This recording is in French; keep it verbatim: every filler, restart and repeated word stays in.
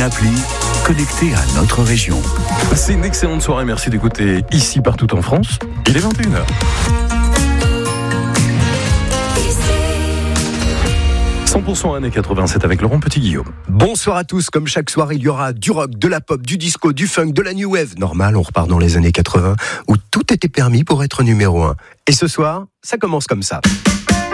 appli, connecté à notre région. C'est une excellente soirée, merci d'écouter ici partout en France. Il est vingt et une heures. cent pour cent années quatre-vingt-sept avec Laurent Petit-Guillaume. Bonsoir à tous, comme chaque soir il y aura du rock, de la pop, du disco, du funk, de la new wave. Normal, on repart dans les années quatre-vingts où tout était permis pour être numéro un. Et ce soir, ça commence comme ça.